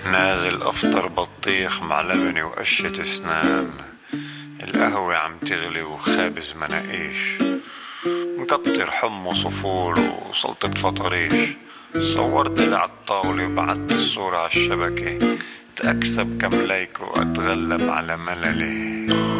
نازل افطر بطيخ مع لبنة وقشة اسنان. القهوة عم تغلي وخابز مناقيش، مكتر حمص وفول وسلطة فطريش. صورتلي عالطاولة وبعت الصورة عالشبكة، تأكسب كم لايك وأتغلب على مللي.